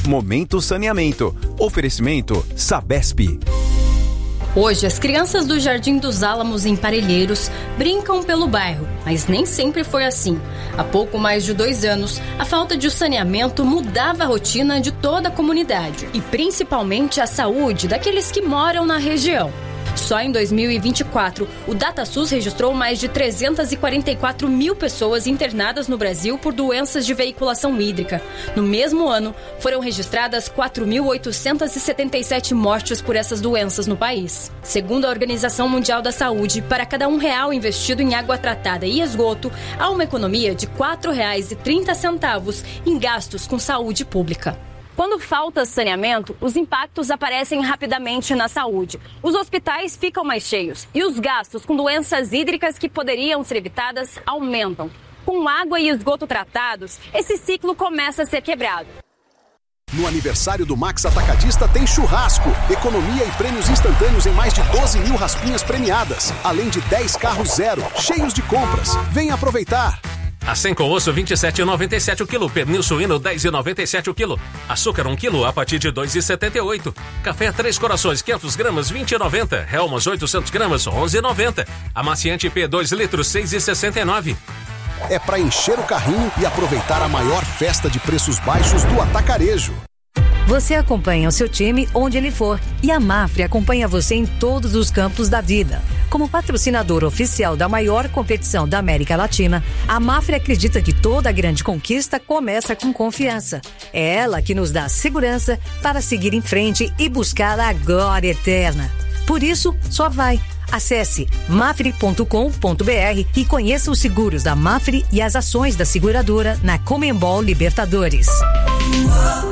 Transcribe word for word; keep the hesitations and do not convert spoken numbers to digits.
Momento Saneamento. Oferecimento Sabesp. Hoje, as crianças do Jardim dos Álamos, em Parelheiros, brincam pelo bairro, mas nem sempre foi assim. Há pouco mais de dois anos, a falta de saneamento mudava a rotina de toda a comunidade e principalmente a saúde daqueles que moram na região. Só em dois mil e vinte e quatro, o DataSUS registrou mais de trezentas e quarenta e quatro mil pessoas internadas no Brasil por doenças de veiculação hídrica. No mesmo ano, foram registradas quatro mil oitocentas e setenta e sete mortes por essas doenças no país. Segundo a Organização Mundial da Saúde, para cada um real investido em água tratada e esgoto, há uma economia de quatro reais e trinta centavos em gastos com saúde pública. Quando falta saneamento, os impactos aparecem rapidamente na saúde. Os hospitais ficam mais cheios e os gastos com doenças hídricas que poderiam ser evitadas aumentam. Com água e esgoto tratados, esse ciclo começa a ser quebrado. No aniversário do Max Atacadista tem churrasco, economia e prêmios instantâneos em mais de doze mil raspinhas premiadas, além de dez carros zero, cheios de compras. Venha aproveitar! Acém com osso vinte e sete reais e noventa e sete centavos o quilo, pernil suíno dez reais e noventa e sete centavos o quilo, açúcar um quilo a partir de dois reais e setenta e oito centavos, café Três Corações quinhentas gramas vinte reais e noventa centavos, Helmas oitocentas gramas onze reais e noventa centavos, amaciante P dois litros seis reais e sessenta e nove centavos. É para encher o carrinho e aproveitar a maior festa de preços baixos do atacarejo. Você acompanha o seu time onde ele for e a Mafre acompanha você em todos os campos da vida. Como patrocinador oficial da maior competição da América Latina, a Mafre acredita que toda grande conquista começa com confiança. É ela que nos dá segurança para seguir em frente e buscar a glória eterna. Por isso, só vai. Acesse mafre ponto com ponto br e conheça os seguros da Mafre e as ações da seguradora na Conmebol Libertadores.